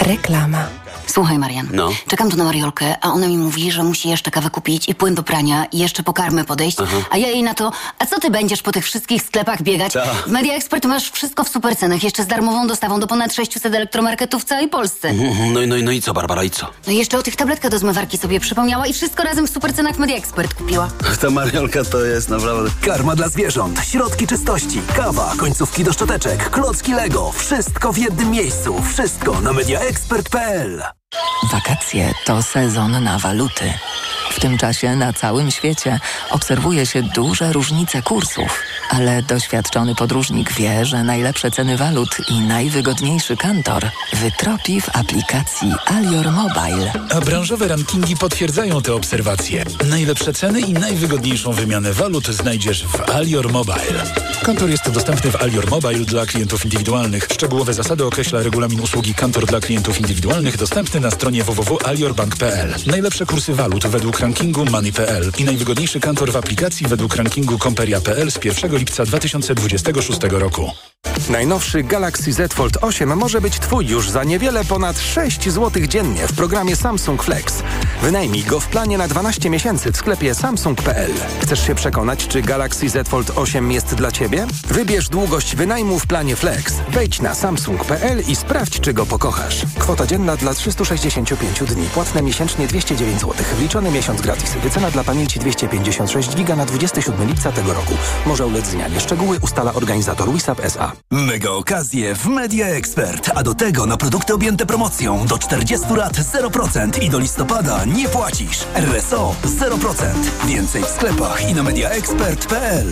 Reklama. Słuchaj, Marian, czekam tu na Mariolkę, a ona mi mówi, że musi jeszcze kawę kupić i płyn do prania i jeszcze po karmę podejść, a ja jej na to, a co ty będziesz po tych wszystkich sklepach biegać? W Media Expert masz wszystko w super cenach, jeszcze z darmową dostawą do ponad 600 elektromarketów w całej Polsce. No i co, Barbara, i co? No i jeszcze o tych tabletkach do zmywarki sobie przypomniała i wszystko razem w super cenach w Media Expert kupiła. Ta Mariolka to jest naprawdę... Karma dla zwierząt, środki czystości, kawa, końcówki do szczoteczek, klocki Lego. Wszystko w jednym miejscu. Wszystko na mediaexpert.pl. Wakacje to sezon na waluty. W tym czasie na całym świecie obserwuje się duże różnice kursów, ale doświadczony podróżnik wie, że najlepsze ceny walut i najwygodniejszy kantor wytropi w aplikacji Alior Mobile. A branżowe rankingi potwierdzają te obserwacje. Najlepsze ceny i najwygodniejszą wymianę walut znajdziesz w Alior Mobile. Kantor jest dostępny w Alior Mobile dla klientów indywidualnych. Szczegółowe zasady określa regulamin usługi Kantor dla klientów indywidualnych dostępny na stronie www.aliorbank.pl. Najlepsze kursy walut według rankingu Money.pl i najwygodniejszy kantor w aplikacji według rankingu Comperia.pl z 1 lipca 2026 roku. Najnowszy Galaxy Z Fold 8 może być Twój już za niewiele ponad 6 zł dziennie w programie Samsung Flex. Wynajmij go w planie na 12 miesięcy w sklepie samsung.pl. Chcesz się przekonać, czy Galaxy Z Fold 8 jest dla Ciebie? Wybierz długość wynajmu w planie Flex. Wejdź na samsung.pl i sprawdź, czy go pokochasz. Kwota dzienna dla 365 dni. Płatne miesięcznie 209 zł. Wliczony miesiąc gratis. Wycena dla pamięci 256 giga na 27 lipca tego roku. Może ulec zmianie. Szczegóły ustala organizator WISAP S.A. Mega okazje w Media Expert, a do tego na produkty objęte promocją do 40 lat 0% i do listopada nie płacisz. RSO 0%. Więcej w sklepach i na mediaexpert.pl.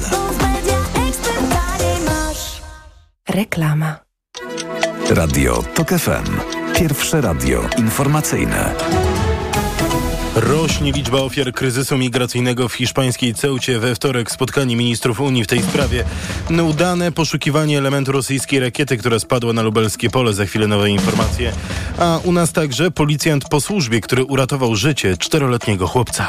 Reklama. Radio TOK FM. Pierwsze radio informacyjne. Rośnie liczba ofiar kryzysu migracyjnego w hiszpańskiej Ceucie. We wtorek spotkanie ministrów Unii w tej sprawie. Udane poszukiwanie elementu rosyjskiej rakiety, która spadła na lubelskie pole. Za chwilę nowe informacje. A u nas także policjant po służbie, który uratował życie 4-letniego chłopca.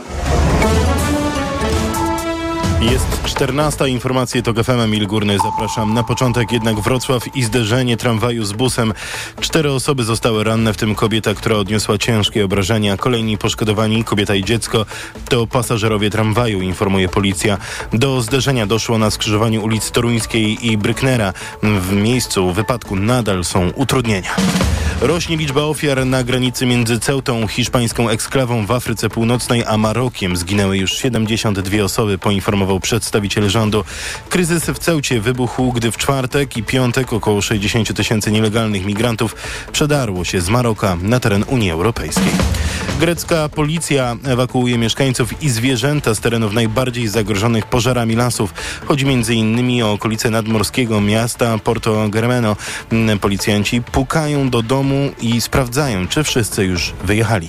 Jest 14. Informacje TOK FM, Emil Górny. Zapraszam. Na początek jednak Wrocław i zderzenie tramwaju z busem. 4 osoby zostały ranne, w tym kobieta, która odniosła ciężkie obrażenia. Kolejni poszkodowani, kobieta i dziecko, to pasażerowie tramwaju, informuje policja. Do zderzenia doszło na skrzyżowaniu ulic Toruńskiej i Brücknera. W miejscu wypadku nadal są utrudnienia. Rośnie liczba ofiar na granicy między Ceutą, hiszpańską eksklawą w Afryce Północnej, a Marokiem. Zginęły już 72 osoby, poinformował przedstawiciel rządu. Kryzys w Ceucie wybuchł, gdy w czwartek i piątek około 60 tysięcy nielegalnych migrantów przedarło się z Maroka na teren Unii Europejskiej. Grecka policja ewakuuje mieszkańców i zwierzęta z terenów najbardziej zagrożonych pożarami lasów. Chodzi m.in. o okolice nadmorskiego miasta Porto Germano. Policjanci pukają do domu i sprawdzają, czy wszyscy już wyjechali.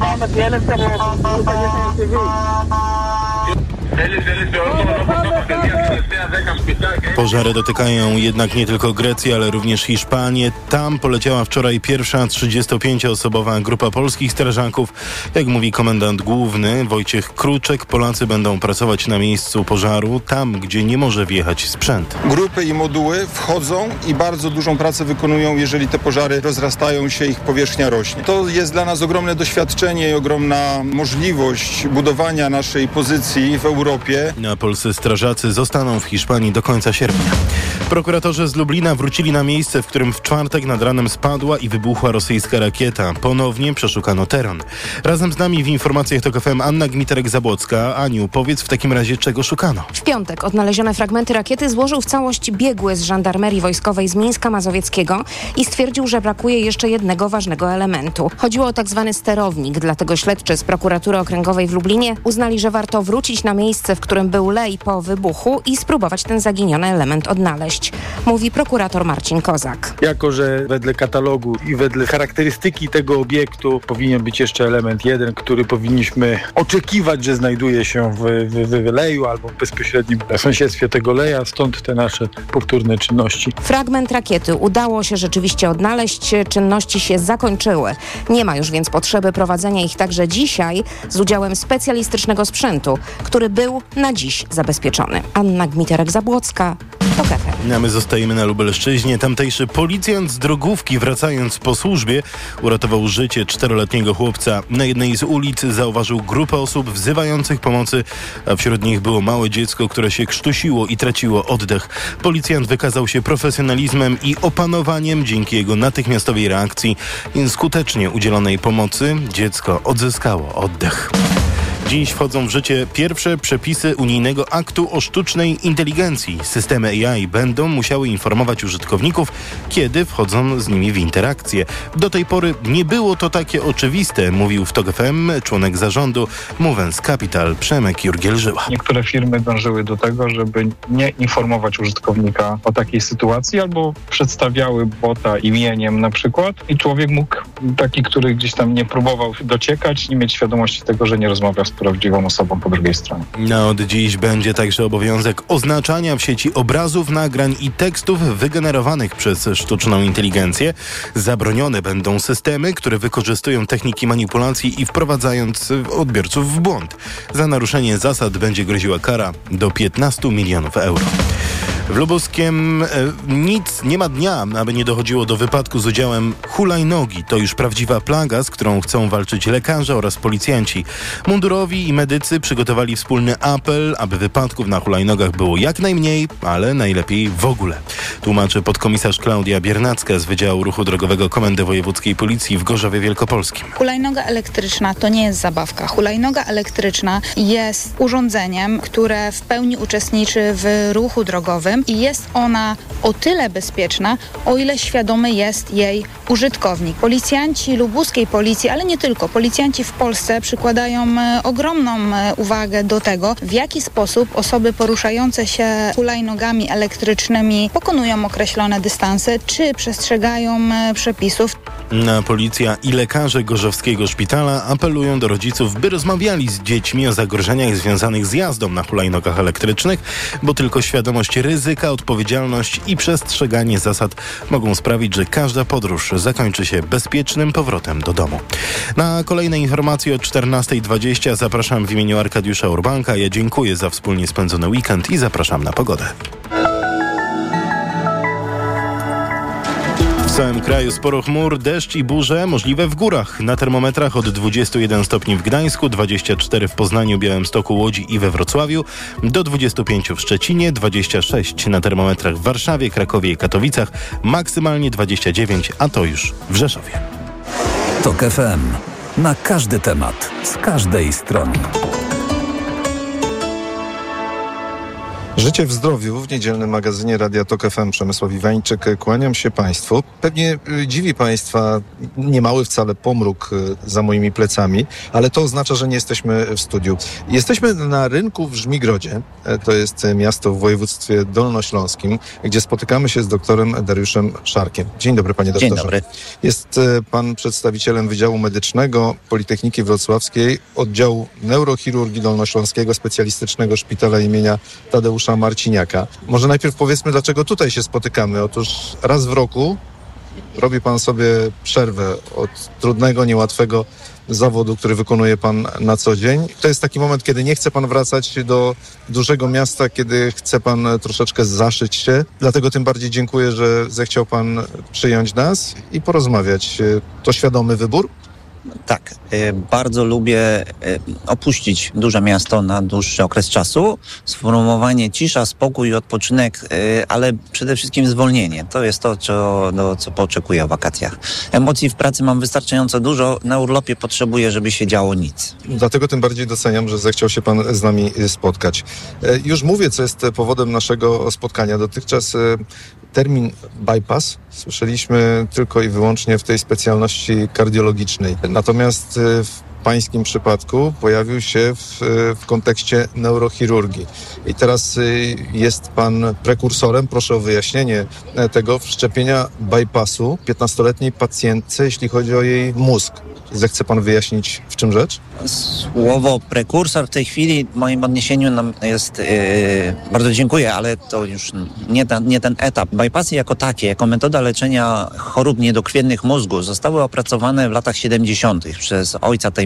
Pożary dotykają jednak nie tylko Grecję, ale również Hiszpanię. Tam poleciała wczoraj pierwsza 35-osobowa grupa polskich strażaków. Jak mówi komendant główny Wojciech Kruczek, Polacy będą pracować na miejscu pożaru, tam gdzie nie może wjechać sprzęt. Grupy i moduły wchodzą i bardzo dużą pracę wykonują, jeżeli te pożary rozrastają się, ich powierzchnia rośnie. To jest dla nas ogromne doświadczenie i ogromna możliwość budowania naszej pozycji w Europie. A polscy strażacy zostaną w Hiszpanii do końca sierpnia. Prokuratorzy z Lublina wrócili na miejsce, w którym w czwartek nad ranem spadła i wybuchła rosyjska rakieta. Ponownie przeszukano teren. Razem z nami w informacjach TOK FM Anna Gmiterek-Zabłocka. Aniu, powiedz w takim razie, czego szukano. W piątek odnalezione fragmenty rakiety złożył w całość biegły z żandarmerii wojskowej z Mińska Mazowieckiego i stwierdził, że brakuje jeszcze jednego ważnego elementu. Chodziło o tak zwany sterownik, dlatego śledczy z prokuratury okręgowej w Lublinie uznali, że warto wrócić na miejsce, w którym był lej po wybuchu i spróbować ten zaginiony element odnaleźć, mówi prokurator Marcin Kozak. Jako że wedle katalogu i wedle charakterystyki tego obiektu powinien być jeszcze element jeden, który powinniśmy oczekiwać, że znajduje się w leju albo w bezpośrednim sąsiedztwie tego leja, stąd te nasze powtórne czynności. Fragment rakiety udało się rzeczywiście odnaleźć, czynności się zakończyły. Nie ma już więc potrzeby prowadzenia ich także dzisiaj z udziałem specjalistycznego sprzętu, który był na dziś zabezpieczony. Anna Gmiterek-Zabłocka, TOK FM. A my zostajemy na Lubelszczyźnie. Tamtejszy policjant z drogówki, wracając po służbie, uratował życie 4-letniego chłopca. Na jednej z ulic zauważył grupę osób wzywających pomocy, a wśród nich było małe dziecko, które się krztusiło i traciło oddech. Policjant wykazał się profesjonalizmem i opanowaniem. Dzięki jego natychmiastowej reakcji i skutecznie udzielonej pomocy dziecko odzyskało oddech. Dziś wchodzą w życie pierwsze przepisy unijnego aktu o sztucznej inteligencji. Systemy AI będą musiały informować użytkowników, kiedy wchodzą z nimi w interakcję. Do tej pory nie było to takie oczywiste, mówił w TOK FM członek zarządu Movens Capital Przemek Jurgiel-Żyła. Niektóre firmy dążyły do tego, żeby nie informować użytkownika o takiej sytuacji, albo przedstawiały bota imieniem na przykład i człowiek mógł, taki, który gdzieś tam nie próbował dociekać, nie mieć świadomości tego, że nie rozmawia z prawdziwą osobą po drugiej stronie. No, od dziś będzie także obowiązek oznaczania w sieci obrazów, nagrań i tekstów wygenerowanych przez sztuczną inteligencję. Zabronione będą systemy, które wykorzystują techniki manipulacji i wprowadzając odbiorców w błąd. Za naruszenie zasad będzie groziła kara do 15 milionów euro. W Lubuskiem nie ma dnia, aby nie dochodziło do wypadku z udziałem hulajnogi. To już prawdziwa plaga, z którą chcą walczyć lekarze oraz policjanci. Mundurowi i medycy przygotowali wspólny apel, aby wypadków na hulajnogach było jak najmniej, ale najlepiej w ogóle. Tłumaczy podkomisarz Klaudia Biernacka z Wydziału Ruchu Drogowego Komendy Wojewódzkiej Policji w Gorzowie Wielkopolskim. Hulajnoga elektryczna to nie jest zabawka. Hulajnoga elektryczna jest urządzeniem, które w pełni uczestniczy w ruchu drogowym i jest ona o tyle bezpieczna, o ile świadomy jest jej użytkownik. Policjanci lubuskiej policji, ale nie tylko, policjanci w Polsce przykładają ogromną uwagę do tego, w jaki sposób osoby poruszające się hulajnogami elektrycznymi pokonują określone dystanse, czy przestrzegają przepisów. Policja i lekarze Gorzowskiego Szpitala apelują do rodziców, by rozmawiali z dziećmi o zagrożeniach związanych z jazdą na hulajnogach elektrycznych, bo tylko świadomość ryzyka, odpowiedzialność i przestrzeganie zasad mogą sprawić, że każda podróż zakończy się bezpiecznym powrotem do domu. Na kolejne informacje o 14:20 zapraszam w imieniu Arkadiusza Urbanka. Ja dziękuję za wspólnie spędzony weekend i zapraszam na pogodę. W całym kraju sporo chmur, deszcz i burze możliwe w górach. Na termometrach od 21 stopni w Gdańsku, 24 w Poznaniu, Białymstoku, Łodzi i we Wrocławiu, do 25 w Szczecinie, 26 na termometrach w Warszawie, Krakowie i Katowicach, maksymalnie 29, a to już w Rzeszowie. TOK FM. Na każdy temat, z każdej strony. Życie w zdrowiu w niedzielnym magazynie Radia TOK FM. Przemysław Iwańczyk, kłaniam się Państwu. Pewnie dziwi Państwa niemały wcale pomruk za moimi plecami, ale to oznacza, że nie jesteśmy w studiu. Jesteśmy na rynku w Żmigrodzie, to jest miasto w województwie dolnośląskim, gdzie spotykamy się z doktorem Dariuszem Szarkiem. Dzień dobry, panie doktorze. Dzień dobry. Jest pan przedstawicielem Wydziału Medycznego Politechniki Wrocławskiej, Oddziału Neurochirurgii Dolnośląskiego Specjalistycznego Szpitala imienia Tadeusza Marciniaka. Może najpierw powiedzmy, dlaczego tutaj się spotykamy. Otóż raz w roku robi pan sobie przerwę od trudnego, niełatwego zawodu, który wykonuje pan na co dzień. To jest taki moment, kiedy nie chce pan wracać do dużego miasta, kiedy chce pan troszeczkę zaszyć się. Dlatego tym bardziej dziękuję, że zechciał pan przyjąć nas i porozmawiać. To świadomy wybór? Tak, bardzo lubię opuścić duże miasto na dłuższy okres czasu. Sformułowanie cisza, spokój i odpoczynek, ale przede wszystkim zwolnienie. To jest to, co pooczekuję o wakacjach. Emocji w pracy mam wystarczająco dużo, na urlopie potrzebuję, żeby się działo nic. Dlatego tym bardziej doceniam, że zechciał się pan z nami spotkać. Już mówię, co jest powodem naszego spotkania. Dotychczas termin bypass słyszeliśmy tylko i wyłącznie w tej specjalności kardiologicznej. Natomiast w pańskim przypadku pojawił się w kontekście neurochirurgii. I teraz jest pan prekursorem, proszę o wyjaśnienie tego, wszczepienia bypassu 15-letniej pacjentce, jeśli chodzi o jej mózg. Zechce pan wyjaśnić, w czym rzecz? Słowo prekursor w tej chwili w moim odniesieniu jest, bardzo dziękuję, ale to już nie ten etap. Bypassy jako takie, jako metoda leczenia chorób niedokrwiennych mózgu zostały opracowane w latach 70. przez ojca tej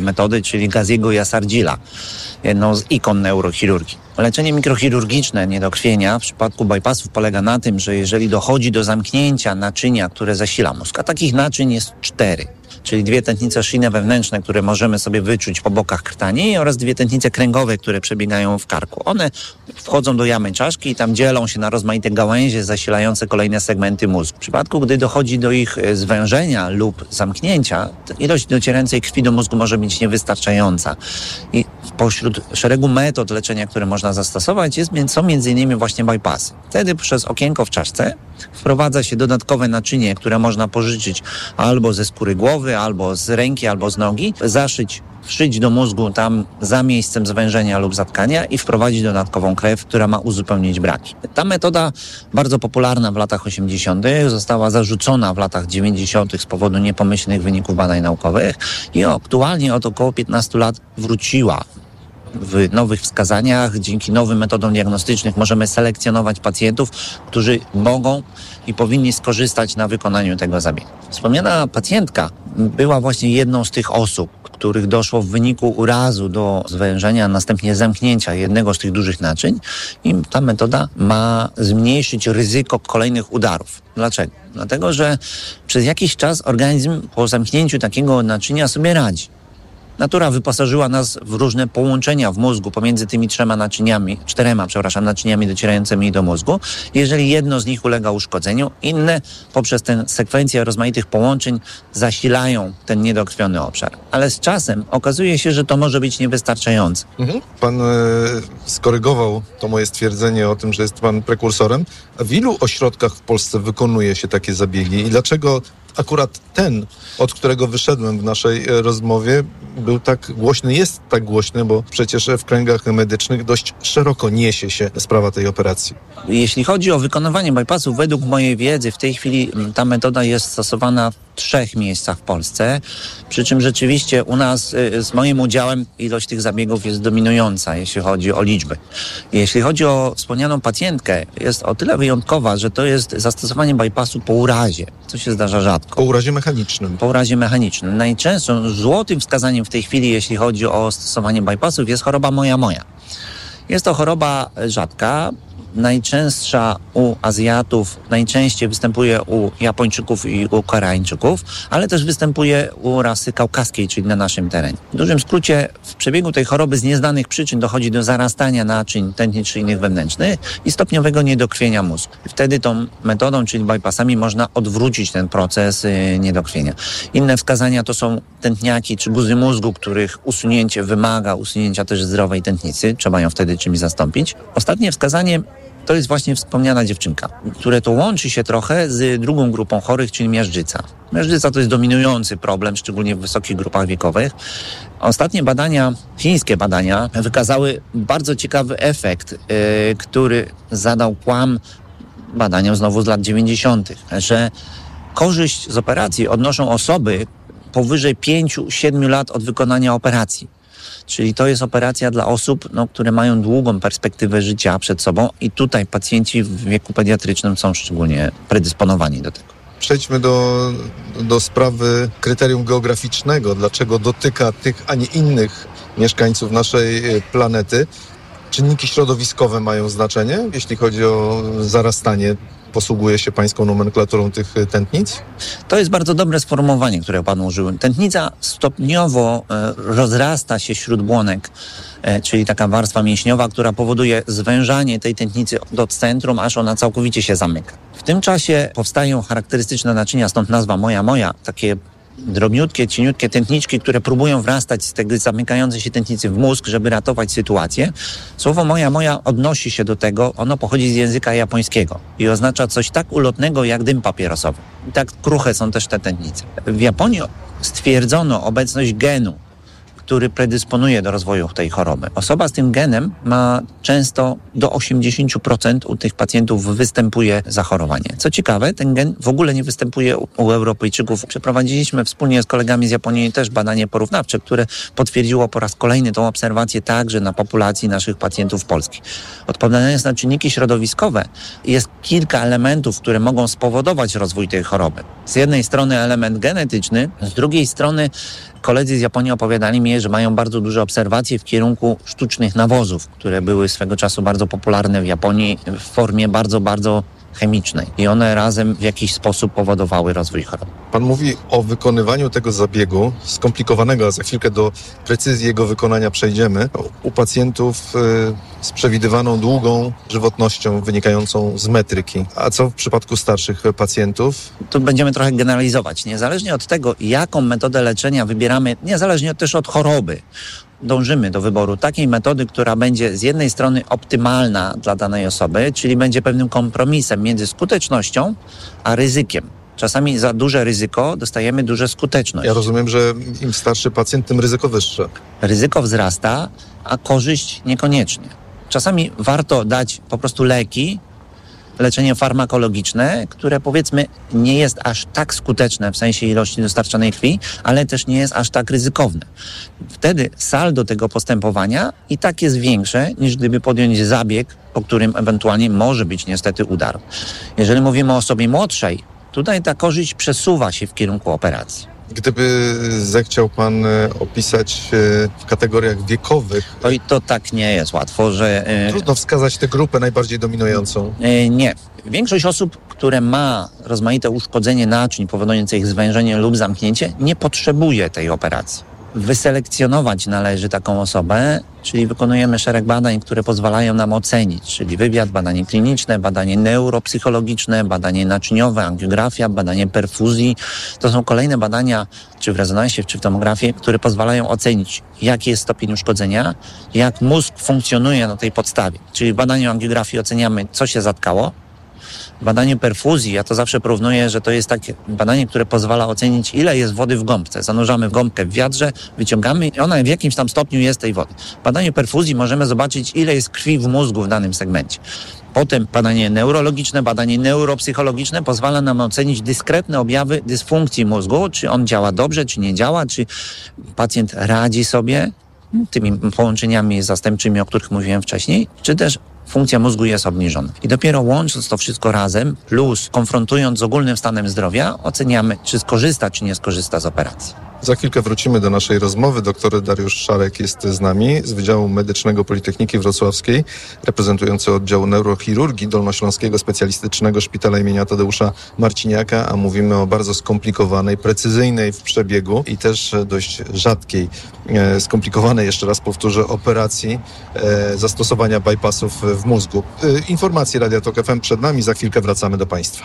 metody, czyli Gaziego Yassardzila, jedną z ikon neurochirurgii. Leczenie mikrochirurgiczne niedokrwienia w przypadku bypassów polega na tym, że jeżeli dochodzi do zamknięcia naczynia, które zasila mózg, a takich naczyń jest 4, czyli 2 tętnice szyjne wewnętrzne, które możemy sobie wyczuć po bokach krtani, oraz 2 tętnice kręgowe, które przebiegają w karku. One wchodzą do jamy czaszki i tam dzielą się na rozmaite gałęzie zasilające kolejne segmenty mózgu. W przypadku, gdy dochodzi do ich zwężenia lub zamknięcia, ilość docierającej krwi do mózgu może być niewystarczająca. I pośród szeregu metod leczenia, które można zastosować, są m.in. właśnie bypassy. Wtedy przez okienko w czaszce wprowadza się dodatkowe naczynie, które można pożyczyć albo ze skóry głowy, albo z ręki, albo z nogi, wszyć do mózgu tam za miejscem zwężenia lub zatkania i wprowadzić dodatkową krew, która ma uzupełnić braki. Ta metoda, bardzo popularna w latach 80., została zarzucona w latach 90. z powodu niepomyślnych wyników badań naukowych i aktualnie od około 15 lat wróciła. W nowych wskazaniach, dzięki nowym metodom diagnostycznym możemy selekcjonować pacjentów, którzy mogą i powinni skorzystać na wykonaniu tego zabiegu. Wspomniana pacjentka była właśnie jedną z tych osób, których doszło w wyniku urazu do zwężenia, następnie zamknięcia jednego z tych dużych naczyń i ta metoda ma zmniejszyć ryzyko kolejnych udarów. Dlaczego? Dlatego, że przez jakiś czas organizm po zamknięciu takiego naczynia sobie radzi. Natura wyposażyła nas w różne połączenia w mózgu pomiędzy tymi 4 naczyniami docierającymi do mózgu. Jeżeli jedno z nich ulega uszkodzeniu, inne poprzez tę sekwencję rozmaitych połączeń zasilają ten niedokrwiony obszar. Ale z czasem okazuje się, że to może być niewystarczające. Pan skorygował to moje stwierdzenie o tym, że jest pan prekursorem. A w ilu ośrodkach w Polsce wykonuje się takie zabiegi i dlaczego akurat ten, od którego wyszedłem w naszej rozmowie, był tak głośny, jest tak głośny, bo przecież w kręgach medycznych dość szeroko niesie się sprawa tej operacji. Jeśli chodzi o wykonywanie bypassów, według mojej wiedzy w tej chwili ta metoda jest stosowana w 3 miejscach w Polsce, przy czym rzeczywiście u nas z moim udziałem ilość tych zabiegów jest dominująca, jeśli chodzi o liczby. Jeśli chodzi o wspomnianą pacjentkę, jest o tyle wyjątkowa, że to jest zastosowanie bypassu po urazie, co się zdarza rzadko. Po urazie mechanicznym. Po urazie mechanicznym. Najczęstszym złotym wskazaniem w tej chwili, jeśli chodzi o stosowanie bypassów, jest choroba moja. Jest to choroba rzadka, najczęstsza u Azjatów, najczęściej występuje u Japończyków i u Koreańczyków, ale też występuje u rasy kaukaskiej, czyli na naszym terenie. W dużym skrócie w przebiegu tej choroby z nieznanych przyczyn dochodzi do zarastania naczyń tętnic szyjnych wewnętrznych i stopniowego niedokrwienia mózgu. Wtedy tą metodą, czyli bypassami, można odwrócić ten proces niedokrwienia. Inne wskazania to są tętniaki czy guzy mózgu, których usunięcie wymaga usunięcia też zdrowej tętnicy. Trzeba ją wtedy czymś zastąpić. Ostatnie wskazanie to jest właśnie wspomniana dziewczynka, które to łączy się trochę z drugą grupą chorych, czyli miażdżyca. Miażdżyca to jest dominujący problem, szczególnie w wysokich grupach wiekowych. Ostatnie badania, chińskie badania, wykazały bardzo ciekawy efekt, który zadał kłam badaniom znowu z lat 90., że korzyść z operacji odnoszą osoby powyżej 5-7 lat od wykonania operacji. Czyli to jest operacja dla osób, które mają długą perspektywę życia przed sobą i tutaj pacjenci w wieku pediatrycznym są szczególnie predysponowani do tego. Przejdźmy do sprawy kryterium geograficznego. Dlaczego dotyka tych, a nie innych mieszkańców naszej planety? Czynniki środowiskowe mają znaczenie, jeśli chodzi o zarastanie. Posługuje się pańską nomenklaturą tych tętnic? To jest bardzo dobre sformułowanie, które pan użył. Tętnica stopniowo rozrasta się śródbłonek, czyli taka warstwa mięśniowa, która powoduje zwężanie tej tętnicy do centrum, aż ona całkowicie się zamyka. W tym czasie powstają charakterystyczne naczynia, stąd nazwa moja, takie drobniutkie, cieniutkie tętniczki, które próbują wrastać z tego zamykającej się tętnicy w mózg, żeby ratować sytuację. Słowo moja odnosi się do tego, ono pochodzi z języka japońskiego i oznacza coś tak ulotnego jak dym papierosowy. I tak kruche są też te tętnice. W Japonii stwierdzono obecność genu, który predysponuje do rozwoju tej choroby. Osoba z tym genem ma często do 80% u tych pacjentów występuje zachorowanie. Co ciekawe, ten gen w ogóle nie występuje u Europejczyków. Przeprowadziliśmy wspólnie z kolegami z Japonii też badanie porównawcze, które potwierdziło po raz kolejny tą obserwację także na populacji naszych pacjentów polskich. Odpowiadając na czynniki środowiskowe, jest kilka elementów, które mogą spowodować rozwój tej choroby. Z jednej strony element genetyczny, z drugiej strony koledzy z Japonii opowiadali mi, że mają bardzo duże obserwacje w kierunku sztucznych nawozów, które były swego czasu bardzo popularne w Japonii w formie bardzo, bardzo chemicznej. I one razem w jakiś sposób powodowały rozwój chorób. Pan mówi o wykonywaniu tego zabiegu skomplikowanego, a za chwilkę do precyzji jego wykonania przejdziemy. U pacjentów z przewidywaną długą żywotnością wynikającą z metryki. A co w przypadku starszych pacjentów? Tu będziemy trochę generalizować. Niezależnie od tego, jaką metodę leczenia wybieramy, niezależnie też od choroby, dążymy do wyboru takiej metody, która będzie z jednej strony optymalna dla danej osoby, czyli będzie pewnym kompromisem między skutecznością a ryzykiem. Czasami za duże ryzyko dostajemy duże skuteczność. Ja rozumiem, że im starszy pacjent, tym ryzyko wyższe. Ryzyko wzrasta, a korzyść niekoniecznie. Czasami warto dać po prostu leki, leczenie farmakologiczne, które powiedzmy nie jest aż tak skuteczne w sensie ilości dostarczanej krwi, ale też nie jest aż tak ryzykowne. Wtedy saldo tego postępowania i tak jest większe, niż gdyby podjąć zabieg, po którym ewentualnie może być niestety udar. Jeżeli mówimy o osobie młodszej, tutaj ta korzyść przesuwa się w kierunku operacji. Gdyby zechciał pan opisać w kategoriach wiekowych... To tak nie jest łatwo, że... Trudno wskazać tę grupę najbardziej dominującą. Nie. Większość osób, które ma rozmaite uszkodzenie naczyń powodujące ich zwężenie lub zamknięcie, nie potrzebuje tej operacji. Wyselekcjonować należy taką osobę, czyli wykonujemy szereg badań, które pozwalają nam ocenić, czyli wywiad, badanie kliniczne, badanie neuropsychologiczne, badanie naczyniowe, angiografia, badanie perfuzji. To są kolejne badania, czy w rezonansie, czy w tomografii, które pozwalają ocenić, jaki jest stopień uszkodzenia, jak mózg funkcjonuje na tej podstawie. Czyli w badaniu angiografii oceniamy, co się zatkało. W badaniu perfuzji, ja to zawsze porównuję, że to jest takie badanie, które pozwala ocenić, ile jest wody w gąbce. Zanurzamy gąbkę w wiadrze, wyciągamy i ona w jakimś tam stopniu jest tej wody. W badaniu perfuzji możemy zobaczyć, ile jest krwi w mózgu w danym segmencie. Potem badanie neurologiczne, badanie neuropsychologiczne pozwala nam ocenić dyskretne objawy dysfunkcji mózgu, czy on działa dobrze, czy nie działa, czy pacjent radzi sobie tymi połączeniami zastępczymi, o których mówiłem wcześniej, czy też funkcja mózgu jest obniżona. I dopiero łącząc to wszystko razem, plus konfrontując z ogólnym stanem zdrowia, oceniamy, czy skorzysta, czy nie skorzysta z operacji. Za chwilkę wrócimy do naszej rozmowy. Doktor Dariusz Szarek jest z nami z Wydziału Medycznego Politechniki Wrocławskiej, reprezentujący oddział neurochirurgii Dolnośląskiego Specjalistycznego Szpitala imienia Tadeusza Marciniaka, a mówimy o bardzo skomplikowanej, precyzyjnej w przebiegu i też dość rzadkiej, skomplikowanej, jeszcze raz powtórzę, operacji zastosowania bypassów w mózgu. Informacje Radia Tok FM przed nami, za chwilkę wracamy do Państwa.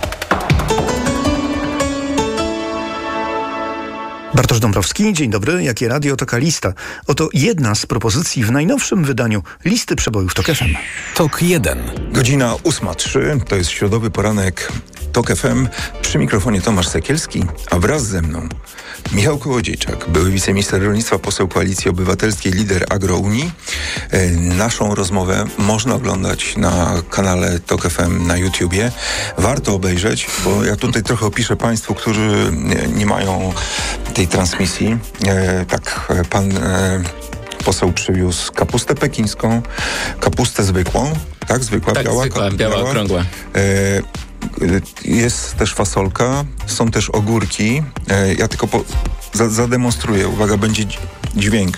Bartosz Dąbrowski, dzień dobry. Jakie radio, taka lista. Oto jedna z propozycji w najnowszym wydaniu listy przebojów Tok FM. Tok 1. Godzina 8:03. To jest środowy poranek Tok FM. Przy mikrofonie Tomasz Sekielski, a wraz ze mną Michał Kołodziejczak, były wiceminister rolnictwa, poseł Koalicji Obywatelskiej, lider Agrounii. Naszą rozmowę można oglądać na kanale Tok FM na YouTubie. Warto obejrzeć, bo ja tutaj trochę opiszę Państwu, którzy nie mają tej transmisji. Tak, pan poseł przywiózł kapustę pekińską, kapustę zwykłą, tak? Zwykła, tak, biała, zwykła, biała, okrągła. Jest też fasolka, są też ogórki. Ja tylko zademonstruję. Uwaga, będzie dźwięk.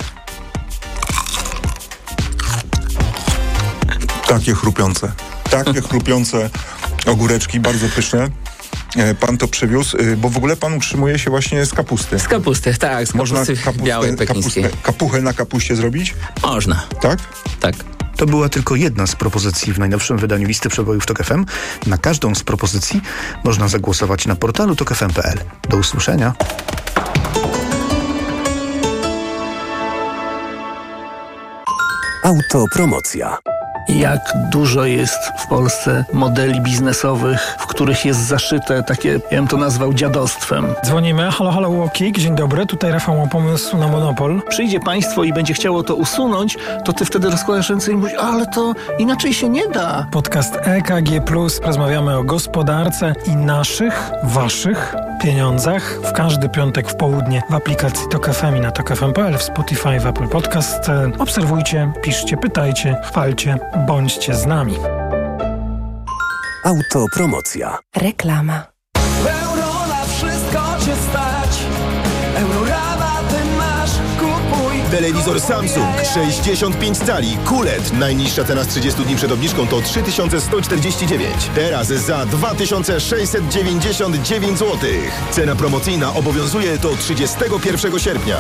Takie chrupiące ogóreczki, bardzo pyszne. Pan to przywiózł, bo w ogóle pan utrzymuje się właśnie z kapusty. Z kapusty, tak, z kapusty białej pekińskiej. Kapuchę na kapuście zrobić? Można. Tak? Tak. To była tylko jedna z propozycji w najnowszym wydaniu listy przebojów Tok FM. Na każdą z propozycji można zagłosować na portalu tokfm.pl. Do usłyszenia. Autopromocja. Jak dużo jest w Polsce modeli biznesowych, w których jest zaszyte takie, ja bym to nazwał dziadostwem. Dzwonimy. Halo, halo, UOKiK. Dzień dobry. Tutaj Rafał ma pomysł na monopol. Przyjdzie państwo i będzie chciało to usunąć, to ty wtedy rozkładasz ręce i mówisz, ale to inaczej się nie da. Podcast EKG+. Rozmawiamy o gospodarce i naszych, waszych pieniądzach w każdy piątek w południe w aplikacji Tok FM i na tokfm.pl, w Spotify, w Apple Podcast. Obserwujcie, piszcie, pytajcie, chwalcie, bądźcie z nami. Autopromocja. Reklama. Euro na wszystko cię stać. Euro rabaty masz, kupuj Telewizor Samsung 65 cali QLED. Najniższa cena z 30 dni przed obniżką to 3149. Teraz za 2699 zł. Cena promocyjna obowiązuje do 31 sierpnia.